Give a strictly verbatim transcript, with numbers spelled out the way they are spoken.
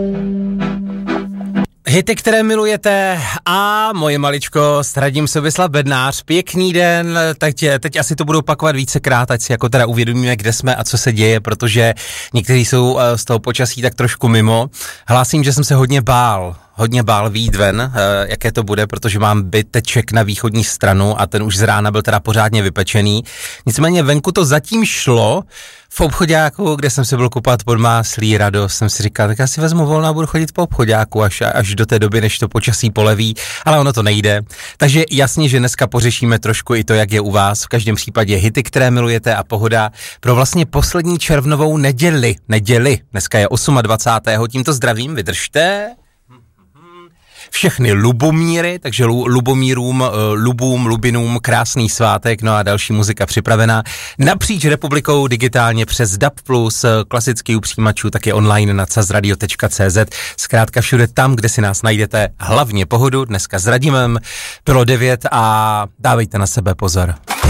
Hity, které milujete a moje maličko s Radím Soběslav Bednář. Pěkný den, tak tě, teď asi to budu opakovat vícekrát, ať si jako teda uvědomíme, kde jsme a co se děje, protože někteří jsou z toho počasí tak trošku mimo. Hlásím, že jsem se hodně bál, hodně bál vyjít ven, jaké to bude, protože mám byteček na východní stranu a ten už z rána byl teda pořádně vypečený. Nicméně venku to zatím šlo. V obchoďáku, kde jsem se byl kupat pod máslí, radost, jsem si říkal, tak já si vezmu volno a budu chodit po obchoďáku až, až do té doby, než to počasí poleví, ale ono to nejde. Takže jasně, že dneska pořešíme trošku i to, jak je u vás. V každém případě hity, které milujete a pohoda pro vlastně poslední červnovou neděli. Neděli. Dneska je dvacátého osmého Tímto zdravím, vydržte. Všechny Lubomíry, takže Lubomírům, Lubům, Lubinům krásný svátek, no a další muzika připravená napříč republikou digitálně přes D A B plus, klasický u přijímačů, taky online na cazradio tečka cé zet, zkrátka všude tam, kde si nás najdete, hlavně pohodu, dneska s Radimem, bylo devět a dávejte na sebe pozor.